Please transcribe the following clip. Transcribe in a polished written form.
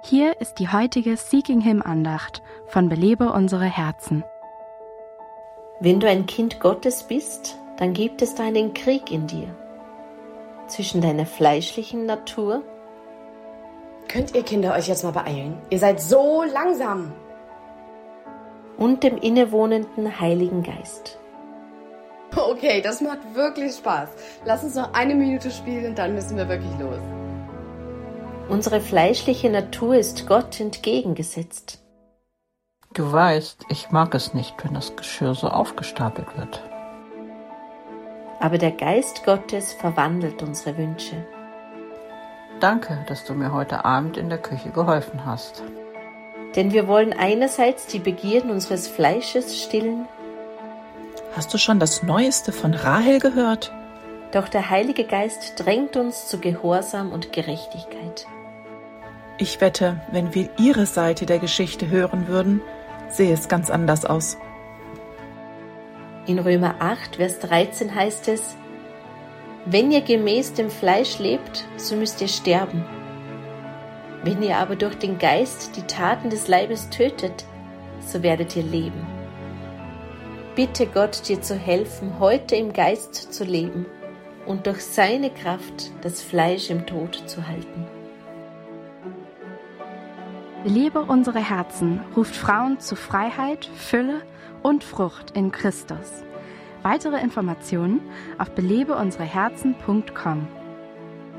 Hier ist die heutige Seeking Him Andacht von Belebe unsere Herzen. Wenn du ein Kind Gottes bist, dann gibt es da einen Krieg in dir. Zwischen deiner fleischlichen Natur. Könnt ihr Kinder euch jetzt mal beeilen? Ihr seid so langsam. Und dem innewohnenden Heiligen Geist. Okay, das macht wirklich Spaß. Lass uns noch 1 Minute spielen und dann müssen wir wirklich los. Unsere fleischliche Natur ist Gott entgegengesetzt. Du weißt, ich mag es nicht, wenn das Geschirr so aufgestapelt wird. Aber der Geist Gottes verwandelt unsere Wünsche. Danke, dass du mir heute Abend in der Küche geholfen hast. Denn wir wollen einerseits die Begierden unseres Fleisches stillen. Hast du schon das Neueste von Rahel gehört? Doch der Heilige Geist drängt uns zu Gehorsam und Gerechtigkeit. Ich wette, wenn wir ihre Seite der Geschichte hören würden, sähe es ganz anders aus. In Römer 8, Vers 13 heißt es: Wenn ihr gemäß dem Fleisch lebt, so müsst ihr sterben. Wenn ihr aber durch den Geist die Taten des Leibes tötet, so werdet ihr leben. Bitte Gott, dir zu helfen, heute im Geist zu leben und durch seine Kraft das Fleisch im Tod zu halten. Belebe unsere Herzen ruft Frauen zu Freiheit, Fülle und Frucht in Christus. Weitere Informationen auf belebeunsereherzen.com.